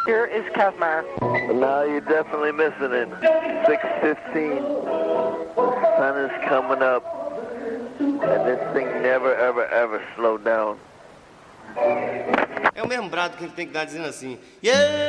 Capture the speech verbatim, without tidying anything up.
Here is Kazmar. Now you're definitely missing it. six fifteen. The sun is coming up. And this thing never, ever, ever slowed down. É o mesmo brado que ele tem que dar dizendo assim. Yeah!